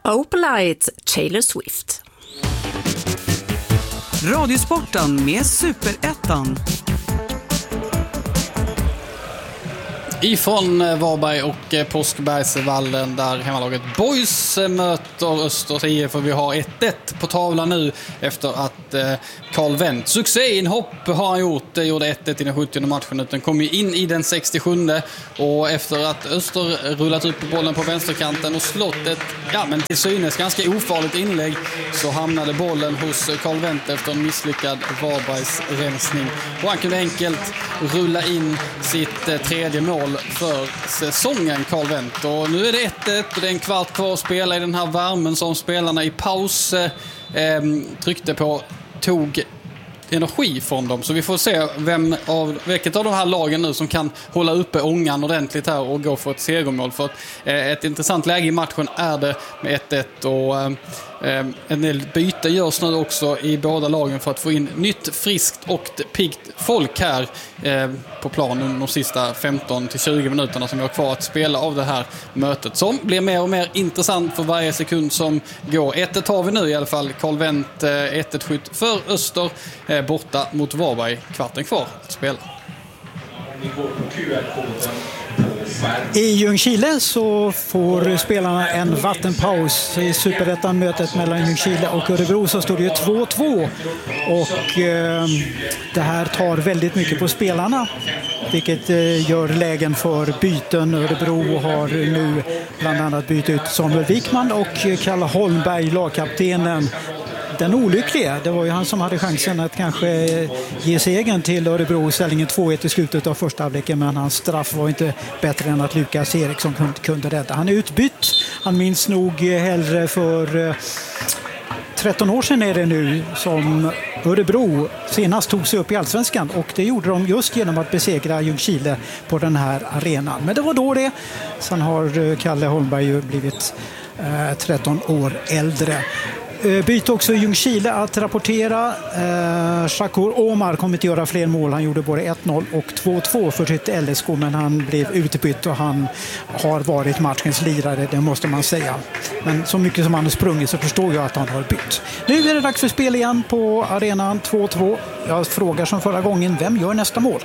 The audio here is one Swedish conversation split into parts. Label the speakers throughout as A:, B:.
A: Opalite, Taylor Swift.
B: Radiosporten med Superettan.
C: Ifrån Varberg och Påskbergsvallen där hemmalaget Boys möter Östers IF, och vi har 1-1 på tavlan nu efter att Carl Wendt, succéinhopp har han gjort, gjorde 1-1 i den 70:e matchen. Den kom ju in i den 67:e, och efter att Öster rullat upp bollen på vänsterkanten och slått ett, men till synes ganska ofarligt inlägg, så hamnade bollen hos Carl Wendt efter en misslyckad Varbergs rensning, och han kunde enkelt rulla in sitt tredje mål för säsongen, Carl Wendt. Och nu är det 1-1 och det är en kvart kvar att spela i den här värmen som spelarna i paus tryckte på, tog energi från dem. Så vi får se vilket av de här lagen nu som kan hålla uppe ångan ordentligt här och gå för ett segermål. För ett intressant läge i matchen är det med 1-1, och en del byte görs nu också i båda lagen för att få in nytt, friskt och piggt folk här på planen de sista 15-20 minuterna som vi har kvar att spela av det här mötet, som blir mer och mer intressant för varje sekund som går. 1-1 har vi nu i alla fall. Carl Wendt 1-1-skytt för Öster borta mot Varberg, kvarten kvar att spela.
D: I Ljungskile så får spelarna en vattenpaus i Superettan-mötet mellan Ljungskile och Örebro, så står det ju 2-2, och det här tar väldigt mycket på spelarna, vilket gör lägen för byten. Örebro har nu bland annat bytt ut Samuel Wikman och Kalle Holmberg, lagkaptenen. Den olyckliga, det var ju han som hade chansen att kanske ge segern till Örebro, ställningen 2-1 i slutet av första halvleken, men hans straff var inte bättre än att Lukas Eriksson kunde rädda. Han är utbytt, han minns nog hellre för 13 år sedan är det nu som Örebro senast tog sig upp i Allsvenskan, och det gjorde de just genom att besegra Ljungskile på den här arenan. Men det var då det. Sen har Kalle Holmberg ju blivit 13 år äldre. Byte också Ljungskile att rapportera. Shakur Omar kommer inte göra fler mål. Han gjorde både 1-0 och 2-2 för sitt LSK, men han blev utbytt och han har varit matchens lirare, det måste man säga. Men så mycket som han har sprungit så förstår jag att han har bytt. Nu är det dags för spel igen på arenan, 2-2. Jag frågar som förra gången, vem gör nästa mål?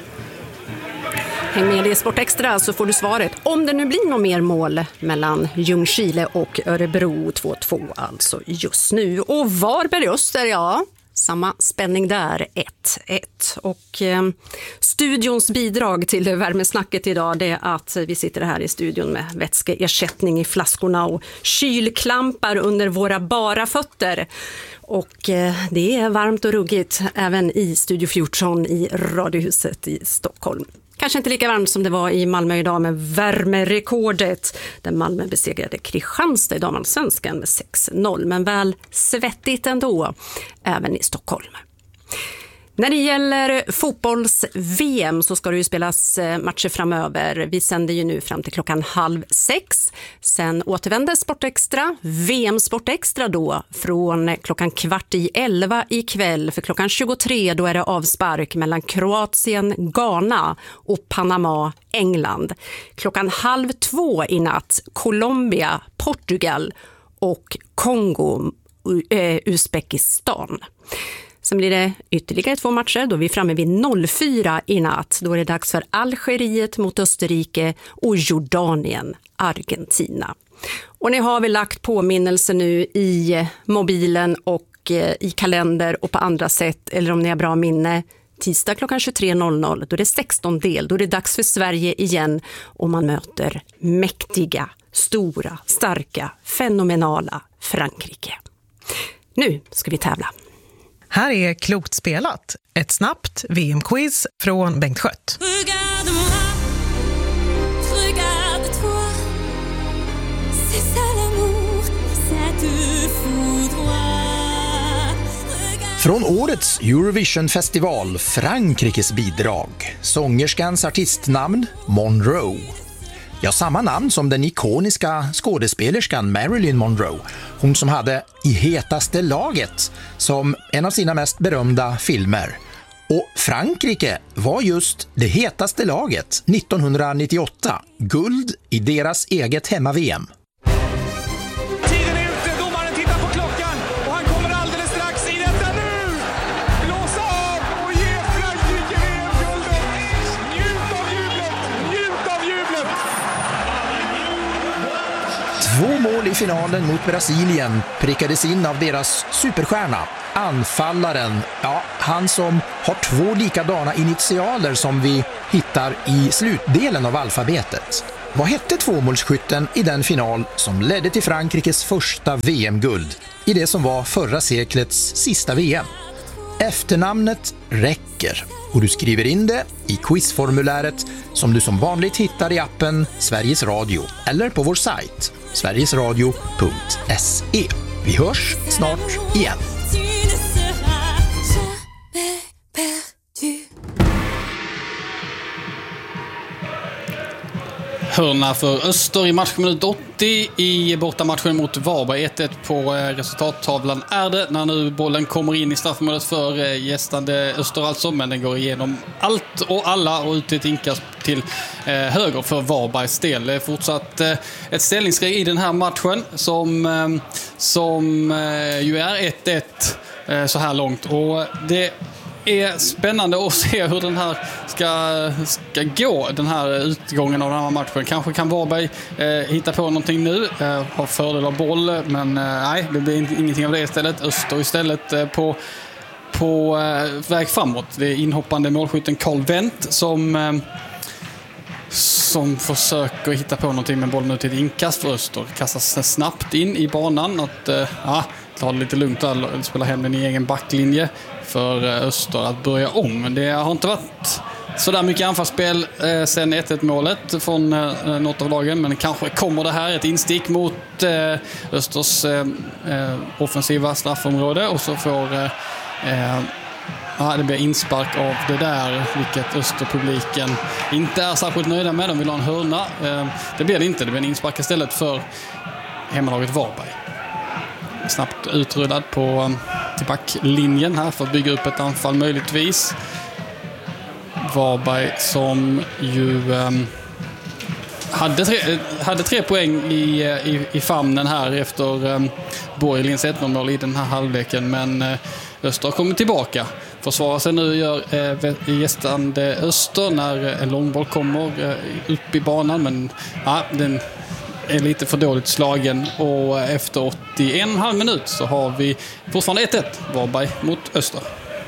A: Häng med i Sport Extra så får du svaret. Om det nu blir något mer mål mellan Ljungskile och Örebro, 2-2 alltså just nu. Och Varberg-Öster, ja, samma spänning där, 1-1. Och studions bidrag till värmesnacket idag, det är att vi sitter här i studion med vätskeersättning i flaskorna och kylklampar under våra bara fötter. Och det är varmt och ruggigt även i Studio 14 i Radiohuset i Stockholm. Kanske inte lika varmt som det var i Malmö idag med värmerekordet där Malmö besegrade Kristianstad i damallsvenskan med 6-0. Men väl svettigt ändå, även i Stockholm. När det gäller fotbolls-VM så ska det ju spelas matcher framöver. Vi sänder ju nu fram till 5:30. Sen återvänder Sport Extra, VM Sport Extra då, från 10:15 ikväll. För 23 då är det avspark mellan Kroatien, Ghana och Panama, England. 1:30 i natt, Colombia, Portugal och Kongo, Uzbekistan. Sen blir det ytterligare 2 matcher, då är vi framme vid 04 i natt. Då är det dags för Algeriet mot Österrike och Jordanien, Argentina. Och ni har väl lagt påminnelse nu i mobilen och i kalender och på andra sätt, eller om ni har bra minne. Tisdag 23:00, då är det 16 del, då är det dags för Sverige igen och man möter mäktiga, stora, starka, fenomenala Frankrike. Nu ska vi tävla.
E: Här är Klokt spelat, ett snabbt VM-quiz från Bengt Skött.
F: Från årets Eurovision-festival, Frankrikes bidrag, sångerskans artistnamn Monroe. Ja, samma namn som den ikoniska skådespelerskan Marilyn Monroe. Hon som hade I hetaste laget som en av sina mest berömda filmer. Och Frankrike var just det hetaste laget 1998. Guld i deras eget hemma-VM.
G: Tiden är ute
F: 2 mål i finalen mot Brasilien prickades in av deras superstjärna, anfallaren, han som har 2 likadana initialer som vi hittar i slutdelen av alfabetet. Vad hette 2-målsskytten i den final som ledde till Frankrikes första VM-guld i det som var förra seklets sista VM? Efternamnet räcker och du skriver in det i quizformuläret som du som vanligt hittar i appen Sveriges Radio eller på vår sajt sverigesradio.se. Vi hörs snart igen.
C: Hörna för Öster i matchminut 80 i bortamatchen mot Varberg. 1-1 på resultattavlan är det när nu bollen kommer in i straffområdet för gästande Öster alltså, men den går igenom allt och alla och ut ett inkast till höger för Varbergs del. Det är fortsatt ett ställningskrig i den här matchen som ju är 1-1 så här långt, och det är spännande att se hur den här ska gå, den här utgången av den här matchen. Kanske kan Varberg hitta på någonting nu, ha fördel av boll, men nej, det blir ingenting av det istället. Öster istället på väg framåt. Det är inhoppande målskytten Carl Wendt som försöker hitta på någonting med bollen ut till ett inkast för Öster. Kastas snabbt in i banan att ta det lite lugnt och spela hem den i egen backlinje för Öster att börja om. Men det har inte varit så där mycket anfallsspel sen 1-1-målet från något av lagen, men kanske kommer det här ett instick mot Östers offensiva straffområde, och så får det blir inspark av det där, vilket Österpubliken inte är särskilt nöjda med. De vill ha en hörna. Det blir det inte. Det blir en inspark istället för hemmalaget Varberg. Snabbt utrullad till backlinjen här för att bygga upp ett anfall möjligtvis. Varberg som ju hade 3 poäng i famnen här efter Borgelins 1-mål i den här halvleken, men Öster har kommit tillbaka. Försvarar sig nu gör gästande Öster när en långboll kommer upp i banan, men den är lite för dåligt slagen, och efter 81,5 minut så har vi fortfarande 1-1 Varberg mot Öster.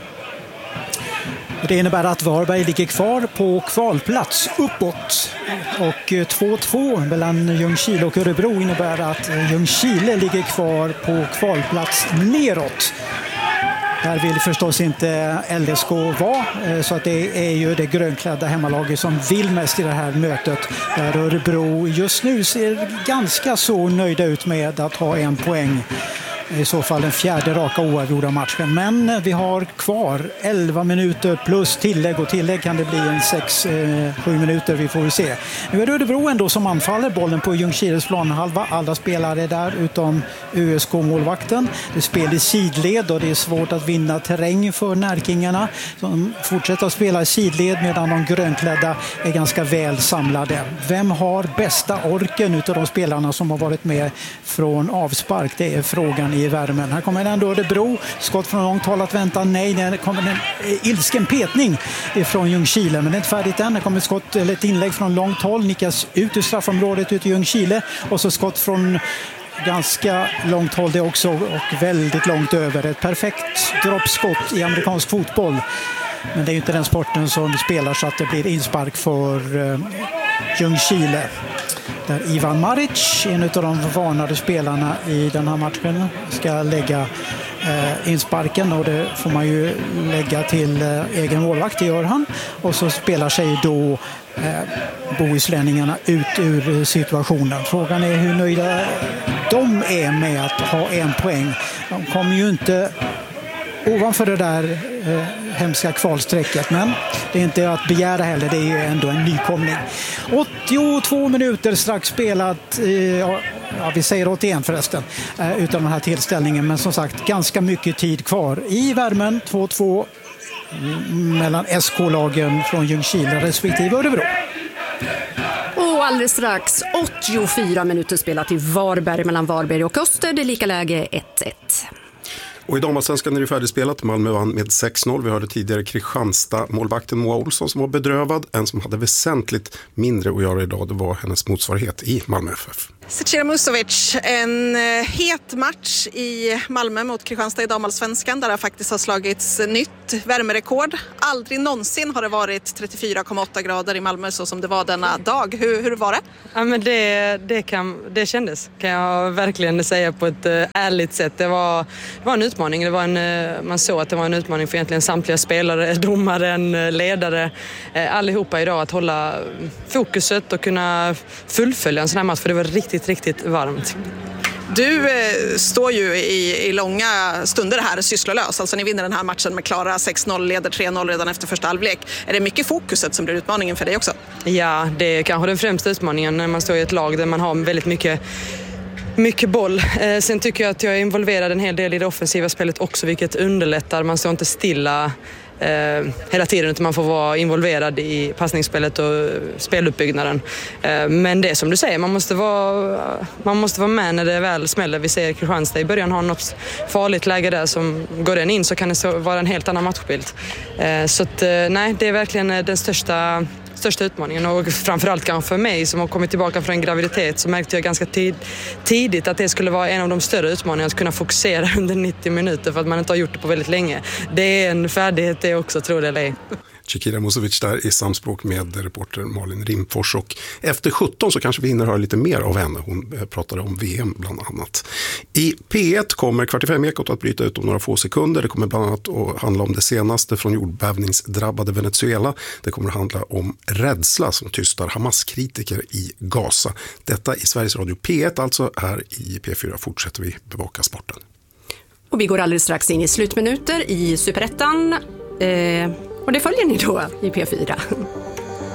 D: Det innebär att Varberg ligger kvar på kvalplats uppåt, och 2-2 mellan Ljungskile och Örebro innebär att Ljungskile ligger kvar på kvalplats neråt. Där vill förstås inte LSK vara, så att det är ju det grönklädda hemmalaget som vill mest i det här mötet. Där Örebro just nu ser ganska så nöjda ut med att ha 1 poäng. I så fall den 4:e raka oavgjorda matchen. Men vi har kvar 11 minuter plus tillägg, och tillägg kan det bli en 6-7 minuter, vi får se. Nu är det Örebro ändå som anfaller bollen på Ljungskiles planhalva. Alla spelare där utom ÖSK-målvakten. Det spelar i sidled och det är svårt att vinna terräng för närkingarna. De fortsätter att spela i sidled medan de grönklädda är ganska väl samlade. Vem har bästa orken utav de spelarna som har varit med från avspark? Det är frågan i värmen. Här kommer ändå Örebro. Skott från långt håll att vänta. Nej, det kommer en ilsken petning från Ljungskile, men det är inte färdigt än. Det kommer ett inlägg från långt håll. Nickas ut ur straffområdet ut i Ljungskile, och så skott från ganska långt håll det också, och väldigt långt över. Ett perfekt droppskott i amerikansk fotboll. Men det är ju inte den sporten som spelar, så att det blir inspark för Ljungskile. Där Ivan Maric, en av de varnade spelarna i den här matchen, ska lägga insparken, och det får man ju lägga till egen målvakt, det gör han. Och så spelar sig då bohuslänningarna ut ur situationen. Frågan är hur nöjda de är med att ha 1 poäng. De kommer ju inte ovanför det där hemska kvalsträcket, men det är inte att begära heller, det är ju ändå en nykomling. 82 minuter strax spelat, vi säger 81 förresten, utan den här tillställningen, men som sagt ganska mycket tid kvar i värmen. 2-2 mellan SK-lagen från Ljungskile respektive Örebro.
A: Och alldeles strax 84 minuter spelat i Varberg mellan Varberg och Öster, det är lika läge 1-1.
G: Och i damallsvenskan är det färdigspelat. Malmö vann med 6-0. Vi hörde tidigare Kristianstad-målvakten Moa Olsson som var bedrövad. En som hade väsentligt mindre att göra idag, det var hennes motsvarighet i Malmö FF.
H: Zecira Musovic, en het match i Malmö mot Kristianstad i damallsvenskan där det faktiskt har slagits nytt värmerekord. Aldrig någonsin har det varit 34,8 grader i Malmö så som det var denna dag. Hur var det?
I: Ja, men det kändes, kan jag verkligen säga på ett ärligt sätt. Det var en utmaning. Man såg att det var en utmaning för egentligen samtliga spelare, domaren, ledare, allihopa idag att hålla fokuset och kunna fullfölja en sån här match, för det var riktigt varmt.
H: Du står ju i långa stunder här sysslolös. Alltså ni vinner den här matchen med klara 6-0, leder 3-0 redan efter första halvlek. Är det mycket fokuset som blir utmaningen för dig också?
I: Ja, det är kanske den främsta utmaningen när man står i ett lag där man har väldigt mycket boll. Sen tycker jag att jag är involverad en hel del i det offensiva spelet också, vilket underlättar. Man står inte stilla hela tiden utan man får vara involverad i passningsspelet och speluppbyggnaden. Men det är som du säger, man måste vara med när det väl smäller. Vi ser Kristianstad i början har något farligt läge där som går den in så kan det vara en helt annan matchbild. Så att, nej, det är verkligen den största utmaningen, och framförallt kanske för mig som har kommit tillbaka från en graviditet så märkte jag ganska tidigt att det skulle vara en av de större utmaningarna, att kunna fokusera under 90 minuter för att man inte har gjort det på väldigt länge. Det är en färdighet det också, tror jag eller ej.
G: Zecira Musovic där i samspråk med reporter Malin Rimfors, och efter 17 så kanske vi hinner höra lite mer av henne. Hon pratade om VM bland annat. I P1 kommer 45-ekot att bryta ut om några få sekunder. Det kommer bland annat att handla om det senaste från jordbävningsdrabbade Venezuela. Det kommer att handla om rädsla som tystar Hamas-kritiker i Gaza. Detta i Sveriges Radio P1, alltså. Här i P4 fortsätter vi bevaka sporten.
A: Och vi går alldeles strax in i slutminuter i Superettan. Och det följer ni då i P4.